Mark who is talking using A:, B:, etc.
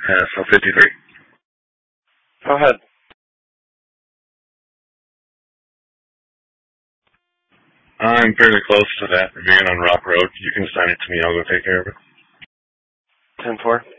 A: So 53.
B: Go ahead.
A: I'm fairly close to that van on Rock Road. You can assign it to me. I'll go take care of it.
B: 10-4.